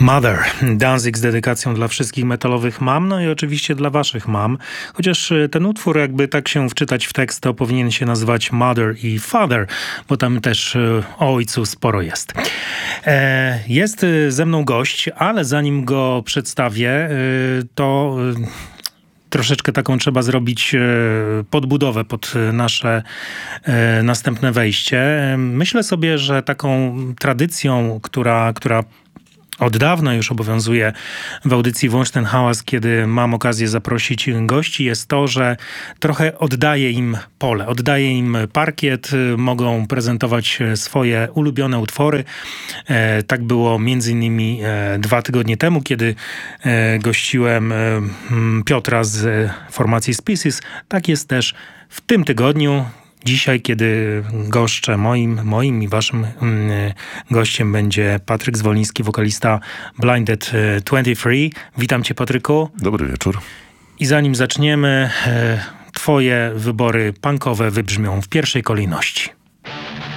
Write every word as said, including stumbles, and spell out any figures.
Mother, Danzig z dedykacją dla wszystkich metalowych mam, no i oczywiście dla waszych mam. Chociaż ten utwór, jakby tak się wczytać w tekst, to powinien się nazywać Mother i Father, bo tam też o ojcu sporo jest. Jest ze mną gość, ale zanim go przedstawię, to troszeczkę taką trzeba zrobić podbudowę pod nasze następne wejście. Myślę sobie, że taką tradycją, która, która od dawna już obowiązuje w audycji Włącz ten hałas, kiedy mam okazję zaprosić gości, jest to, że trochę oddaję im pole, oddaję im parkiet, mogą prezentować swoje ulubione utwory. E, tak było między innymi e, dwa tygodnie temu, kiedy e, gościłem e, Piotra z formacji Species. Tak jest też w tym tygodniu. Dzisiaj, kiedy goszczę moim, moim i waszym mm, gościem będzie Patryk Zwoliński, wokalista Blinded dwadzieścia trzy. Witam cię, Patryku. Dobry wieczór. I zanim zaczniemy, e, twoje wybory punkowe wybrzmią w pierwszej kolejności.